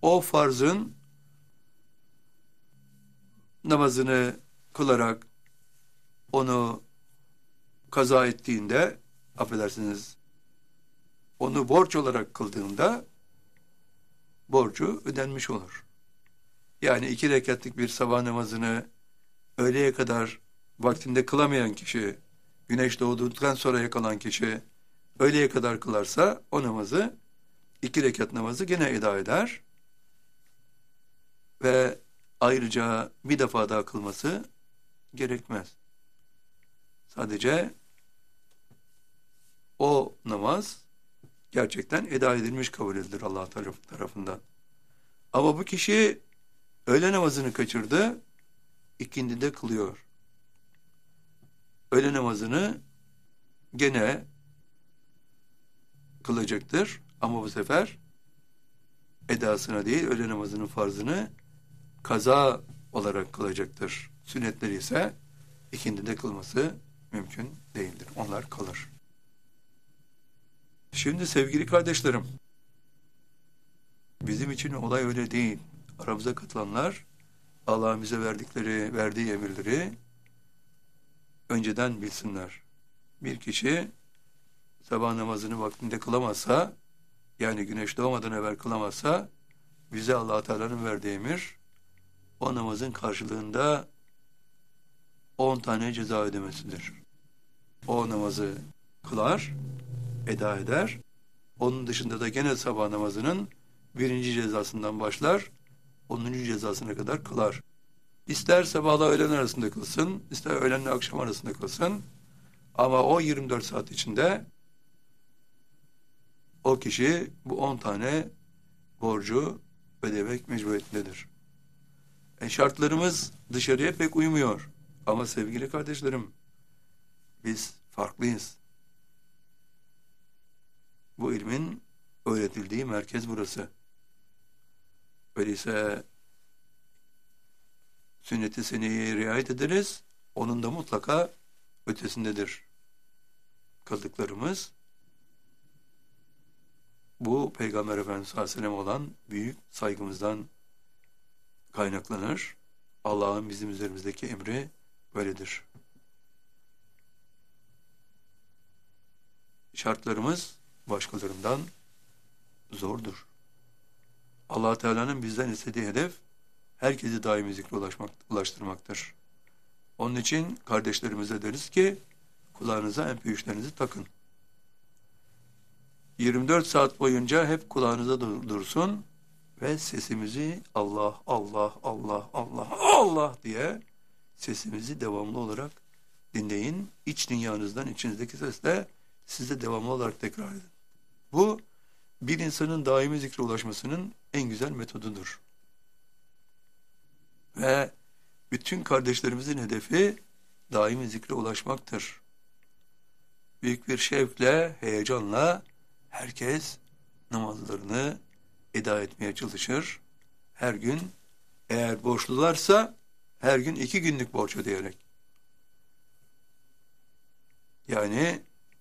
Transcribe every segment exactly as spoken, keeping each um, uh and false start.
o farzın namazını kılarak onu kaza ettiğinde, affedersiniz, onu borç olarak kıldığında borcu ödenmiş olur. Yani iki rekatlık bir sabah namazını öğleye kadar vaktinde kılamayan kişi, güneş doğduktan sonra yakalan kişi öğleye kadar kılarsa o namazı, iki rekat namazı gene eda eder ve ayrıca bir defa daha kılması gerekmez. Sadece o namaz gerçekten eda edilmiş kabul edilir Allah tarafından. Ama bu kişi öğle namazını kaçırdı, ikindide kılıyor. Öğle namazını gene kılacaktır ama bu sefer edasına değil, öğle namazının farzını kaza olarak kılacaktır. Sünnetleri ise ikindide kılması mümkün değildir. Onlar kalır. Şimdi sevgili kardeşlerim, bizim için olay öyle değil. Aramıza katılanlar Allah'ın bize verdikleri, verdiği emirleri önceden bilsinler. Bir kişi sabah namazını vaktinde kılamazsa, yani güneş doğmadan evvel kılamazsa, bize Allah Teala'nın verdiği emir, o namazın karşılığında on tane ceza ödemesidir. O namazı kılar, eda eder. Onun dışında da gene sabah namazının birinci cezasından başlar, onuncu cezasına kadar kılar. İster sabahla öğlen arasında kılsın, ister öğlenle akşam arasında kılsın. Ama o yirmi dört saat içinde o kişi bu on tane borcu ödemek mecburiyetindedir. E şartlarımız dışarıya pek uymuyor. Ama sevgili kardeşlerim, biz farklıyız. Bu ilmin öğretildiği merkez burası. Öyleyse sünnet-i seniyeye riayet ederiz. Onun da mutlaka ötesindedir. Kıldıklarımız bu Peygamber Efendimiz sallallahu aleyhi ve sellem olan büyük saygımızdan kaynaklanır. Allah'ın bizim üzerimizdeki emri böyledir. Şartlarımız başkalarından zordur. Allah Teala'nın bizden istediği hedef herkesi daimi zikre ulaşmak, ulaştırmaktır. Onun için kardeşlerimize deriz ki kulağınıza em pe üçlerinizi takın. yirmi dört saat boyunca hep kulağınıza dursun ve sesimizi Allah, Allah, Allah, Allah, Allah diye sesimizi devamlı olarak dinleyin. İç dünyanızdan, içinizdeki sesle size devamlı olarak tekrar edin. Bu bir insanın daimi zikre ulaşmasının en güzel metodudur. Ve bütün kardeşlerimizin hedefi daimi zikre ulaşmaktır. Büyük bir şevkle, heyecanla herkes namazlarını eda etmeye çalışır. Her gün, eğer borçlularsa her gün iki günlük borç ödeyerek. Yani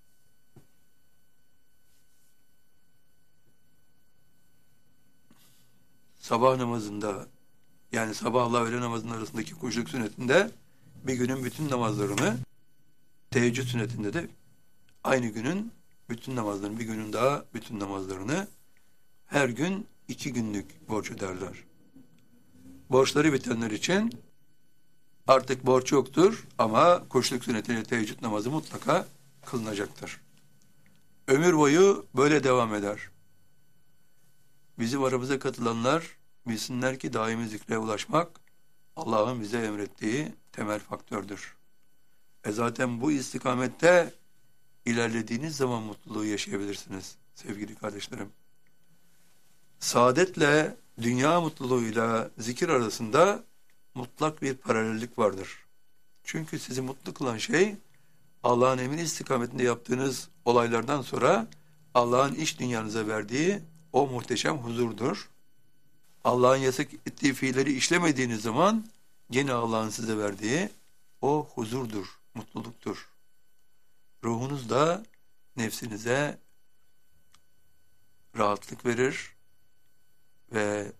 sabah namazında, yani sabahla öğle namazının arasındaki kuşluk sünnetinde bir günün bütün namazlarını, teheccüd sünnetinde de aynı günün bütün namazlarını, bir günün daha bütün namazlarını her gün iki günlük borç öderler. Borçları bitenler için artık borç yoktur ama kuşluk sünnetiyle teheccüd namazı mutlaka kılınacaktır. Ömür boyu böyle devam eder. Bizim aramıza katılanlar bilsinler ki daimi zikre ulaşmak Allah'ın bize emrettiği temel faktördür. E zaten bu istikamette ilerlediğiniz zaman mutluluğu yaşayabilirsiniz sevgili kardeşlerim. Saadetle, dünya mutluluğuyla zikir arasında mutlak bir paralellik vardır. Çünkü sizi mutlu kılan şey Allah'ın emri istikametinde yaptığınız olaylardan sonra Allah'ın iç dünyanıza verdiği o muhteşem huzurdur. Allah'ın yasak ettiği fiilleri işlemediğiniz zaman gene Allah'ın size verdiği o huzurdur, mutluluktur. Ruhunuz da nefsinize rahatlık verir ve